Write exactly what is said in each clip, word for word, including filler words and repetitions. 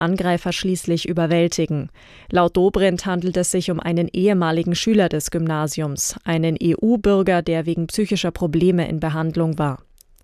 Angreifer schließlich überwältigen. Laut Dobrindt handelt es sich um einen ehemaligen Schüler des Gymnasiums, einen E U-Bürger, der wegen psychischer Probleme in Behandlung war.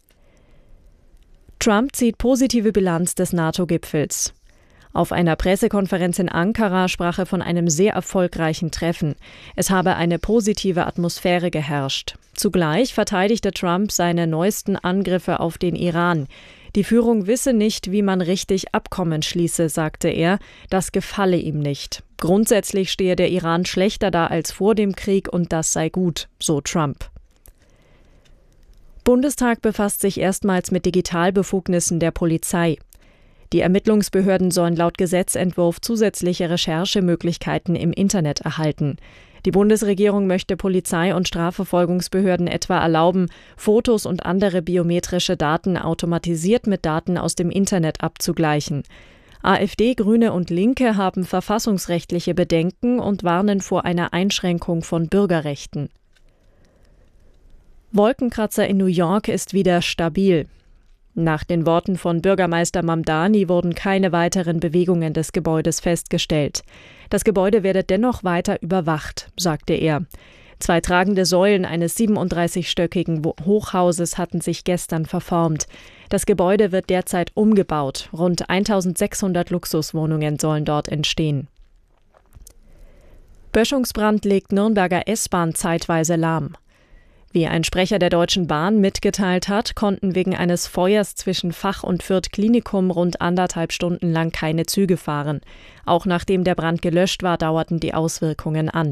Trump zieht positive Bilanz des NATO-Gipfels. Auf einer Pressekonferenz in Ankara sprach er von einem sehr erfolgreichen Treffen. Es habe eine positive Atmosphäre geherrscht. Zugleich verteidigte Trump seine neuesten Angriffe auf den Iran. Die Führung wisse nicht, wie man richtig Abkommen schließe, sagte er. Das gefalle ihm nicht. Grundsätzlich stehe der Iran schlechter da als vor dem Krieg und das sei gut, so Trump. Bundestag befasst sich erstmals mit Digitalbefugnissen der Polizei. Die Ermittlungsbehörden sollen laut Gesetzentwurf zusätzliche Recherchemöglichkeiten im Internet erhalten. Die Bundesregierung möchte Polizei- und Strafverfolgungsbehörden etwa erlauben, Fotos und andere biometrische Daten automatisiert mit Daten aus dem Internet abzugleichen. AfD, Grüne und Linke haben verfassungsrechtliche Bedenken und warnen vor einer Einschränkung von Bürgerrechten. Wolkenkratzer in New York ist wieder stabil. Nach den Worten von Bürgermeister Mamdani wurden keine weiteren Bewegungen des Gebäudes festgestellt. Das Gebäude werde dennoch weiter überwacht, sagte er. Zwei tragende Säulen eines siebenunddreißigstöckigen Hochhauses hatten sich gestern verformt. Das Gebäude wird derzeit umgebaut. Rund eintausendsechshundert Luxuswohnungen sollen dort entstehen. Böschungsbrand legt Nürnberger S-Bahn zeitweise lahm. Wie ein Sprecher der Deutschen Bahn mitgeteilt hat, konnten wegen eines Feuers zwischen Fach- und Fürth Klinikum rund anderthalb Stunden lang keine Züge fahren. Auch nachdem der Brand gelöscht war, dauerten die Auswirkungen an.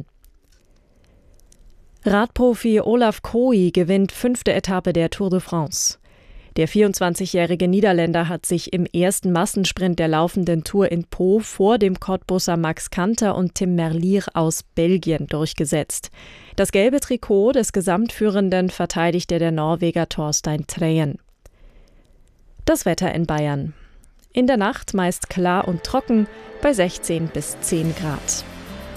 Radprofi Olaf Kooi gewinnt fünfte Etappe der Tour de France. Der vierundzwanzigjährige Niederländer hat sich im ersten Massensprint der laufenden Tour in Pau vor dem Cottbusser Max Kanter und Tim Merlier aus Belgien durchgesetzt. Das gelbe Trikot des Gesamtführenden verteidigte der Norweger Thorstein Træen. Das Wetter in Bayern. In der Nacht meist klar und trocken bei sechzehn bis zehn Grad.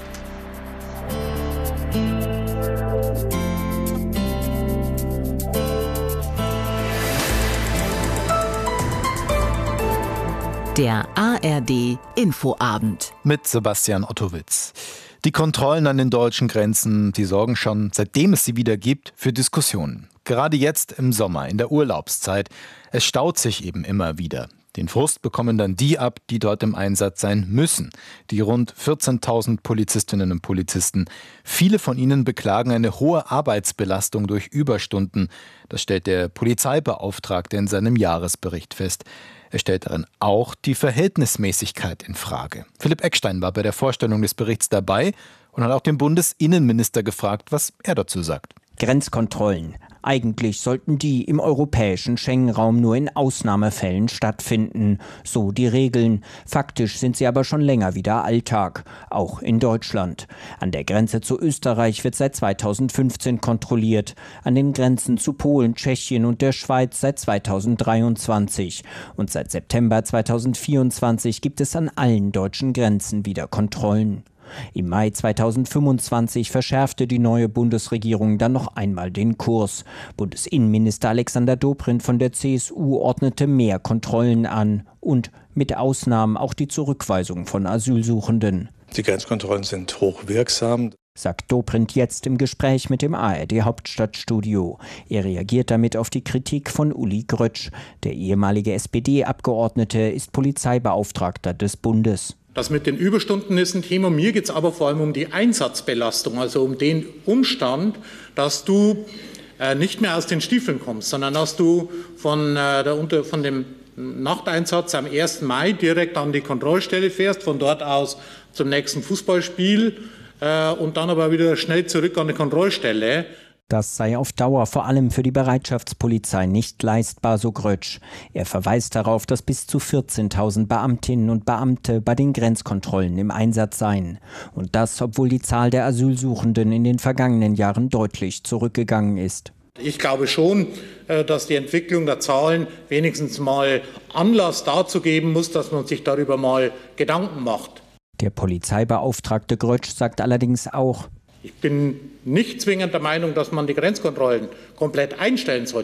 Der A R D Infoabend mit Sebastian Ottowitz. Die Kontrollen an den deutschen Grenzen, die sorgen schon, seitdem es sie wieder gibt, für Diskussionen. Gerade jetzt im Sommer, in der Urlaubszeit. Es staut sich eben immer wieder. Den Frust bekommen dann die ab, die dort im Einsatz sein müssen. Die rund vierzehntausend Polizistinnen und Polizisten. Viele von ihnen beklagen eine hohe Arbeitsbelastung durch Überstunden. Das stellt der Polizeibeauftragte in seinem Jahresbericht fest. Er stellt darin auch die Verhältnismäßigkeit in Frage. Philipp Eckstein war bei der Vorstellung des Berichts dabei und hat auch den Bundesinnenminister gefragt, was er dazu sagt. Grenzkontrollen. Eigentlich sollten die im europäischen Schengen-Raum nur in Ausnahmefällen stattfinden. So die Regeln. Faktisch sind sie aber schon länger wieder Alltag. Auch in Deutschland. An der Grenze zu Österreich wird seit zweitausendfünfzehn kontrolliert. An den Grenzen zu Polen, Tschechien und der Schweiz seit zweitausenddreiundzwanzig. Und seit September zweitausendvierundzwanzig gibt es an allen deutschen Grenzen wieder Kontrollen. Im Mai zweitausendfünfundzwanzig verschärfte die neue Bundesregierung dann noch einmal den Kurs. Bundesinnenminister Alexander Dobrindt von der C S U ordnete mehr Kontrollen an und mit Ausnahmen auch die Zurückweisung von Asylsuchenden. Die Grenzkontrollen sind hochwirksam, sagt Dobrindt jetzt im Gespräch mit dem A R D Hauptstadtstudio. Er reagiert damit auf die Kritik von Uli Grötsch. Der ehemalige S P D-Abgeordnete ist Polizeibeauftragter des Bundes. Das mit den Überstunden ist ein Thema. Mir geht es aber vor allem um die Einsatzbelastung, also um den Umstand, dass du äh, nicht mehr aus den Stiefeln kommst, sondern dass du von, äh, der, unter, von dem Nachteinsatz am ersten Mai direkt an die Kontrollstelle fährst, von dort aus zum nächsten Fußballspiel äh, und dann aber wieder schnell zurück an die Kontrollstelle. Das sei auf Dauer vor allem für die Bereitschaftspolizei nicht leistbar, so Grötsch. Er verweist darauf, dass bis zu vierzehntausend Beamtinnen und Beamte bei den Grenzkontrollen im Einsatz seien. Und das, obwohl die Zahl der Asylsuchenden in den vergangenen Jahren deutlich zurückgegangen ist. Ich glaube schon, dass die Entwicklung der Zahlen wenigstens mal Anlass dazu geben muss, dass man sich darüber mal Gedanken macht. Der Polizeibeauftragte Grötsch sagt allerdings auch: Ich bin nicht zwingend der Meinung, dass man die Grenzkontrollen komplett einstellen sollte.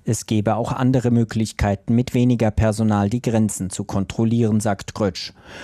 Es gäbe auch andere Möglichkeiten, mit weniger Personal die Grenzen zu kontrollieren, sagt Grötsch.